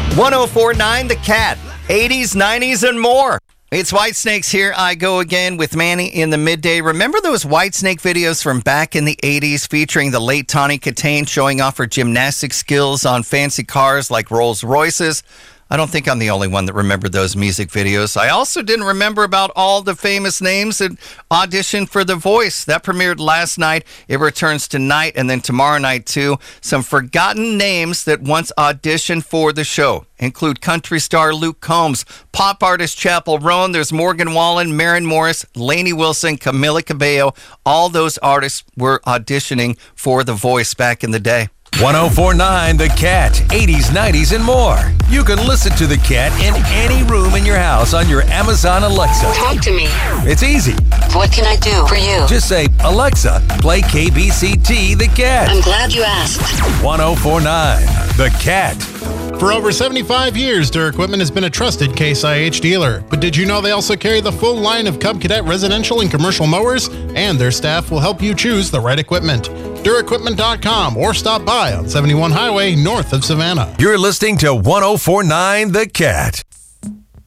1049 The Cat, 80s, 90s, and more. It's Whitesnakes here. I go again with Manny in the midday. Remember those Whitesnake videos from back in the 80s featuring the late Tawny Katane showing off her gymnastic skills on fancy cars like Rolls Royces? I don't think I'm the only one that remembered those music videos. I also didn't remember about all the famous names that auditioned for The Voice. That premiered last night. It returns tonight and then tomorrow night too. Some forgotten names that once auditioned for the show include country star Luke Combs, pop artist Chappell Roan, there's Morgan Wallen, Maren Morris, Lainey Wilson, Camila Cabello. All those artists were auditioning for The Voice back in the day. 1049 The Cat, 80s, 90s, and more. You can listen to The Cat in any room in your house on your Amazon Alexa. Talk to me. It's easy. What can I do for you? Just say, Alexa, play KBCT The Cat. I'm glad you asked. 1049 The Cat. For over 75 years, Durr Equipment has been a trusted Case IH dealer. But did you know they also carry the full line of Cub Cadet residential and commercial mowers? And their staff will help you choose the right equipment. DurrEquipment.com or stop by on 71 Highway north of Savannah. You're listening to 1049 The Cat.